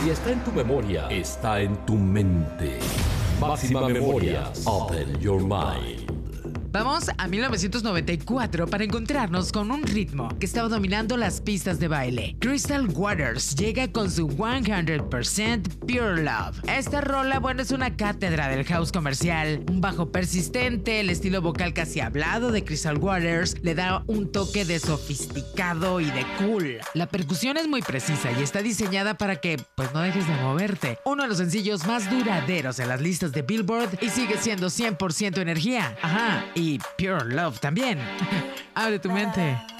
Si está en tu memoria, está en tu mente. Máxima Memorias. Open your mind. Vamos a 1994 para encontrarnos con un ritmo que estaba dominando las pistas de baile. Crystal Waters llega con su 100% Pure Love. Esta rola, bueno, es una cátedra del house comercial. Un bajo persistente, el estilo vocal casi hablado de Crystal Waters le da un toque de sofisticado y de cool. La percusión es muy precisa y está diseñada para que, pues, no dejes de moverte. Uno de los sencillos más duraderos en las listas de Billboard y sigue siendo 100% energía. Ajá, y Pure Love también. Abre tu mente.